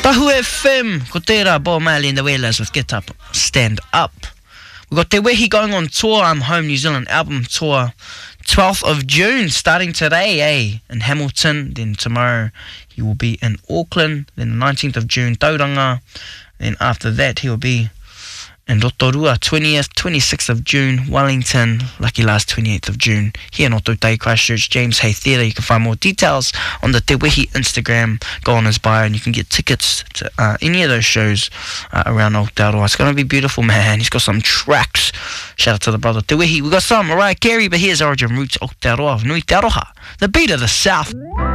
Tahu FM, ko tērā Bob Marley and the Wailers with Get Up, Stand Up. We've got Te Wehi going on tour, Home New Zealand album tour, 12th of June, starting today, in Hamilton. Then tomorrow he will be in Auckland. Then the 19th of June, Tauranga. Then after that he will be in Rotorua, 20th, 26th of June, Wellington, lucky last 28th of June, here in Otoutai, Christchurch, James Hay Theatre. You can find more details on the Te Wehi Instagram. Go on his bio and you can get tickets to any of those shows around Aotearoa. It's going to be beautiful, man. He's got some tracks. Shout out to the brother Te Wehi. We got some Mariah Carey, but here's Origin Roots Aotearoa, Nui Te Aroha, the beat of the South.